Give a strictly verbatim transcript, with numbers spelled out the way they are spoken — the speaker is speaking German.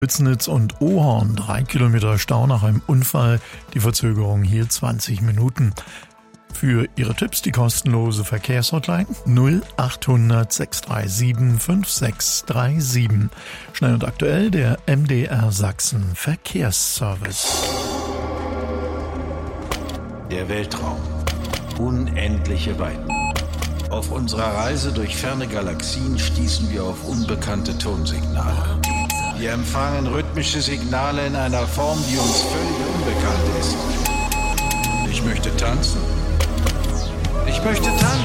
Pütznitz und Ohorn, drei Kilometer Stau nach einem Unfall, die Verzögerung hier zwanzig Minuten. Für Ihre Tipps die kostenlose Verkehrshotline null achthundert sechs drei sieben fünf sechs drei sieben. Schnell und aktuell der M D R Sachsen Verkehrsservice. Der Weltraum. Unendliche Weiten. Auf unserer Reise durch ferne Galaxien stießen wir auf unbekannte Tonsignale. Wir empfangen rhythmische Signale in einer Form, die uns völlig unbekannt ist. Ich möchte tanzen. Ich möchte tanzen.